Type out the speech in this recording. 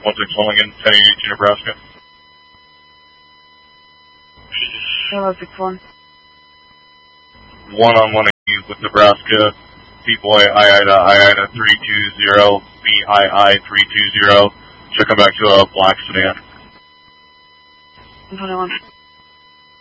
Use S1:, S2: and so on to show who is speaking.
S1: 161 Lincoln, 1082 Nebraska.
S2: Hello, 61.
S1: 1-on-1 with Nebraska. P-Boy, IIDA 320, BII 320. Should come back to a black sedan.
S2: 21.